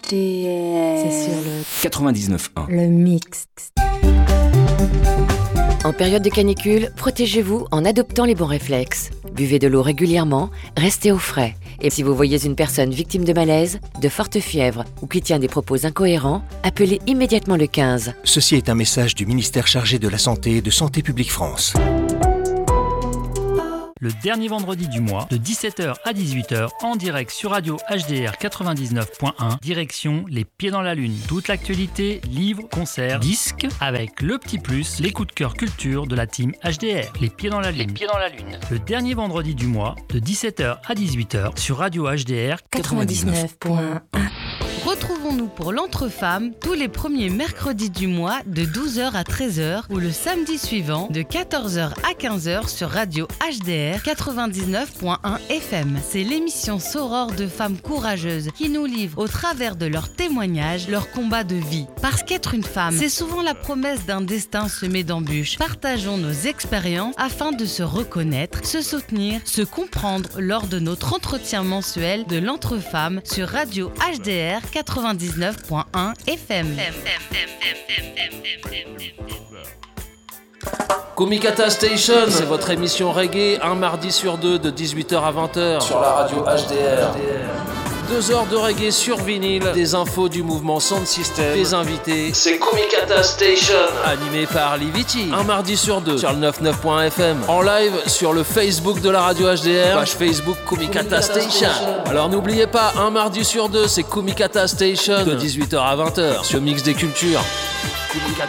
HDR. C'est sur le 99.1. Le mix. En période de canicule, protégez-vous en adoptant les bons réflexes. Buvez de l'eau régulièrement, restez au frais. Et si vous voyez une personne victime de malaise, de forte fièvre ou qui tient des propos incohérents, appelez immédiatement le 15. Ceci est un message du ministère chargé de la Santé et de Santé publique France. Le dernier vendredi du mois, de 17h à 18h, en direct sur Radio HDR 99.1, direction Les Pieds dans la Lune. Toute l'actualité, livres, concerts, disques, avec le petit plus, les coups de cœur culture de la team HDR. Les Pieds dans la Lune. Le dernier vendredi du mois, de 17h à 18h, sur Radio HDR 99.1. Retrouvons-nous pour l'Entre-Femmes tous les premiers mercredis du mois de 12h à 13h ou le samedi suivant de 14h à 15h sur Radio HDR 99.1 FM. C'est l'émission Soror de femmes courageuses qui nous livrent au travers de leurs témoignages leur combat de vie. Parce qu'être une femme, c'est souvent la promesse d'un destin semé d'embûches. Partageons nos expériences afin de se reconnaître, se soutenir, se comprendre lors de notre entretien mensuel de l'Entre-Femmes sur Radio HDR 99.1 FM. Kumikata Station, c'est votre émission reggae, un mardi sur deux de 18h à 20h sur la radio HDR. 2 heures de reggae sur vinyle, des infos du mouvement Sound System, des invités. C'est Kumikata Station, animé par Liviti, un mardi sur deux sur le 99.fm. En live sur le Facebook de la radio HDR, page Facebook Kumikata Station. Alors n'oubliez pas, un mardi sur deux, c'est Kumikata Station, de 18h à 20h sur Mix des Cultures. Kumikata